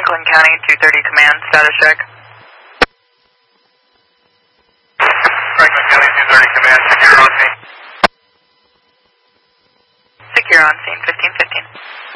Franklin County 230 Command, status check. Franklin County 230 Command, secure on scene. Secure on scene, 1515.